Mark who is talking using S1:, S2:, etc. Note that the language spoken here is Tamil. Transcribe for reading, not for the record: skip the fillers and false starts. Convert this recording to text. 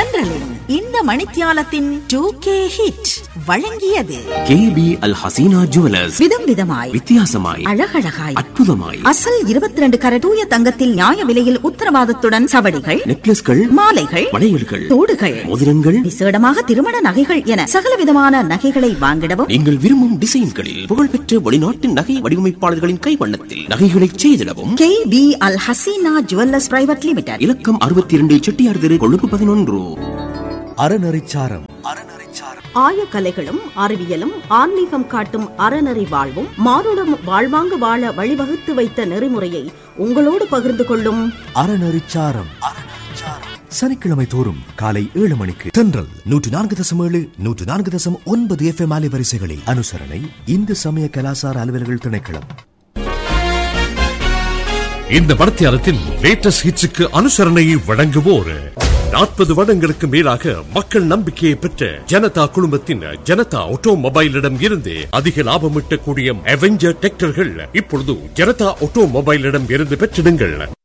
S1: தென்றலின் இந்த மணித்தியாலத்தின் 2K ஹிட் வழங்கியது
S2: KB அல் ஹசீனா ஜுவல்லர்ஸ்.
S1: விதம் விதமாய்,
S2: வித்தியாசமாய்,
S1: அழகழகாய்,
S2: அற்புதமாய்,
S1: அசல் 22 கரட் தூய தங்கத்தில் நியாய விலையில் உத்தரவாதத்துடன் சவடிகள்,
S2: நெக்லஸ்கள்,
S1: மாலைகள்,
S2: வளையல்கள்,
S1: தோடுகள்,
S2: மோதிரங்கள்,
S1: விசேடமாக திருமண நகைகள் என சகல விதமான நகைகளை வாங்கிடவும்
S2: நீங்கள் விரும்பும் டிசைன்களில் புகழ்பெற்ற வெளிநாட்டு நகை வடிவமைப்பாளர்களின் கைவண்ணத்தில் நகைகளை செய்திடவும்
S1: KB அல் ஹசீனா ஜுவல்லர்ஸ் பிரைவேட் லிமிடெட்.
S2: இலக்கம் 62 செட்டியார் தெரு, கொழும்பு 11.
S3: அறநெறிச்சாரம்.
S1: ஆயக்கலைகளும் அறிவியலும் ஆன்மீகம் காட்டும் அறநெறி வாழ்வும் மானுடம் வாழ்வாங்கு வாழ வழிவகுத்து வைத்த நெறிமுறையை உங்களோடு பகிர்ந்து கொள்ளும்
S3: அறநெறிச்சாரம். சனிக்கிழமை தோறும் காலை 7 மணிக்கு தென்றல் 104.7 104.9 FM அலைவரிசைகளில். அனுசரணை இந்து சமய கலாசார அலுவலர்கள் திணைக்களம்.
S4: இந்த மணித்தியாலத்தின் லேட்டஸ்ட் ஹிட்ஸுக்கு அனுசரணையை வழங்குவோர் 40 வருடங்களுக்கு மேலாக மக்கள் நம்பிக்கையை பெற்ற ஜனதா குழுமத்தின் ஜனதா ஆட்டோமொபைலிடம் இருந்து அதிக லாபம் ஈட்டக்கூடிய அவெஞ்சர் டிராக்டர்கள் இப்பொழுது ஜனதா ஆட்டோமொபைலிடம் இருந்து பெற்றிடுங்கள்.